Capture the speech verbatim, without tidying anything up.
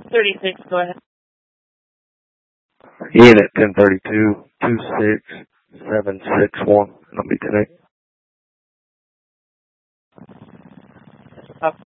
thirty-six, go ahead. Unit ten thirty-two, two six seven six one. I'll be today. Up.